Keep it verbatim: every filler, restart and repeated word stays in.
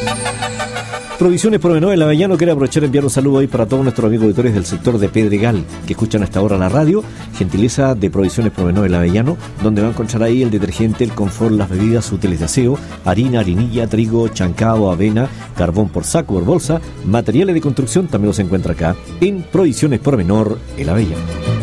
Provisiones Provenor El Avellano quiere aprovechar enviar un saludo ahí para todos nuestros amigos auditores del sector de Pedregal que escuchan hasta ahora la radio. Gentileza de Provisiones Provenor El Avellano, donde va a encontrar ahí el detergente, el confort, las bebidas útiles de aseo, harina, harinilla, trigo, chancao, avena, carbón por saco, por bolsa, materiales de construcción. También los encuentra acá en Provisiones Provenor El Avellano.